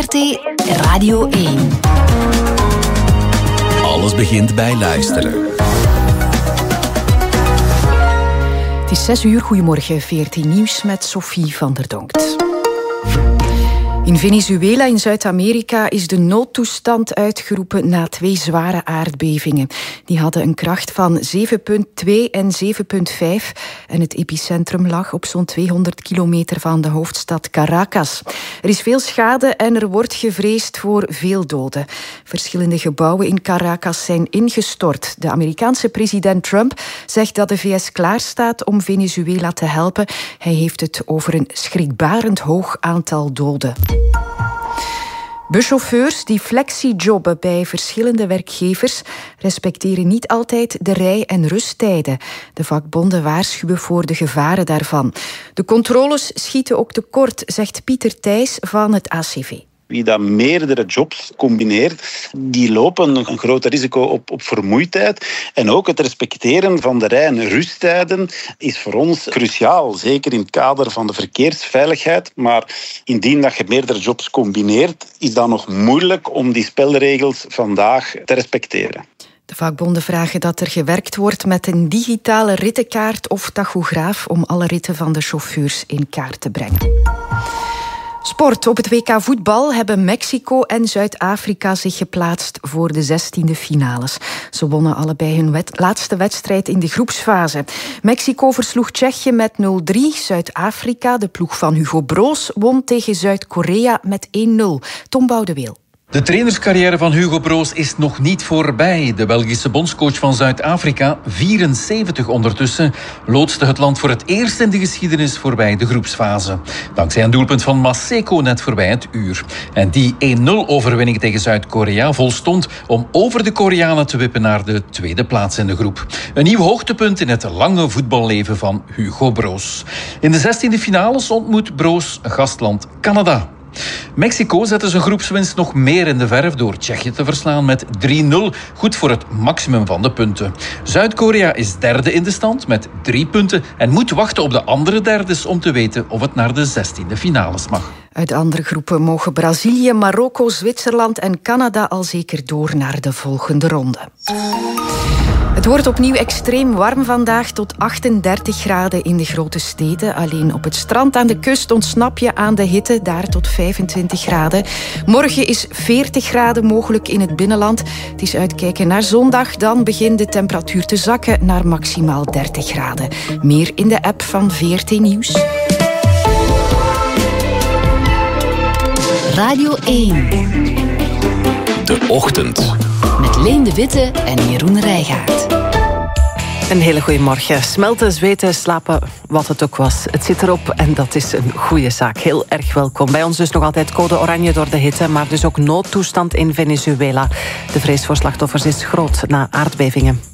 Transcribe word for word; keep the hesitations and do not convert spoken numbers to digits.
R T Radio één. Alles begint bij luisteren. Het is zes uur, goedemorgen, veertien Nieuws met Sophie van der Donkt. In Venezuela in Zuid-Amerika is de noodtoestand uitgeroepen na twee zware aardbevingen. Die hadden een kracht van zeven komma twee en zeven komma vijf en het epicentrum lag op zo'n tweehonderd kilometer van de hoofdstad Caracas. Er is veel schade en er wordt gevreesd voor veel doden. Verschillende gebouwen in Caracas zijn ingestort. De Amerikaanse president Trump zegt dat de V S klaarstaat om Venezuela te helpen. Hij heeft het over een schrikbarend hoog aantal doden. Buschauffeurs die flexijobben bij verschillende werkgevers respecteren niet altijd de rij- en rusttijden. De vakbonden waarschuwen voor de gevaren daarvan. De controles schieten ook tekort, zegt Pieter Thijs van het A C V. Wie dat meerdere jobs combineert, die lopen een groot risico op, op vermoeidheid. En ook het respecteren van de rij- en rusttijden is voor ons cruciaal. Zeker in het kader van de verkeersveiligheid. Maar indien dat je meerdere jobs combineert, is dat nog moeilijk om die spelregels vandaag te respecteren. De vakbonden vragen dat er gewerkt wordt met een digitale rittenkaart of tachograaf om alle ritten van de chauffeurs in kaart te brengen. Sport. Op het W K voetbal hebben Mexico en Zuid-Afrika zich geplaatst voor de zestiende finales. Ze wonnen allebei hun wet- laatste wedstrijd in de groepsfase. Mexico versloeg Tsjechië met nul drie. Zuid-Afrika, de ploeg van Hugo Broos, won tegen Zuid-Korea met één nul. Tom Boudeweel. De trainerscarrière van Hugo Broos is nog niet voorbij. De Belgische bondscoach van Zuid-Afrika, vierenzeventig ondertussen, loodste het land voor het eerst in de geschiedenis voorbij de groepsfase. Dankzij een doelpunt van Maseko net voorbij het uur. En die één nul overwinning tegen Zuid-Korea volstond om over de Koreanen te wippen naar de tweede plaats in de groep. Een nieuw hoogtepunt in het lange voetballeven van Hugo Broos. In de zestiende finales ontmoet Broos gastland Canada. Mexico zette zijn groepswinst nog meer in de verf door Tsjechië te verslaan met drie nul, goed voor het maximum van de punten. Zuid-Korea is derde in de stand met drie punten en moet wachten op de andere derdes om te weten of het naar de zestiende finales mag. Uit andere groepen mogen Brazilië, Marokko, Zwitserland en Canada al zeker door naar de volgende ronde. Het wordt opnieuw extreem warm vandaag, tot achtendertig graden in de grote steden. Alleen op het strand aan de kust ontsnap je aan de hitte, daar tot vijfentwintig graden. Morgen is veertig graden mogelijk in het binnenland. Het is uitkijken naar zondag, dan begint de temperatuur te zakken naar maximaal dertig graden. Meer in de app van V R T Nieuws. Radio één. De Ochtend. Met Leen de Witte en Jeroen Rijgaard. Een hele goede morgen. Smelten, zweten, slapen, wat het ook was. Het zit erop en dat is een goede zaak. Heel erg welkom. Bij ons dus nog altijd code oranje door de hitte, maar dus ook noodtoestand in Venezuela. De vrees voor slachtoffers is groot na aardbevingen.